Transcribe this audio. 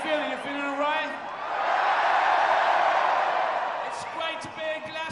feeling? You feeling all right? It's great to be a Glasgow.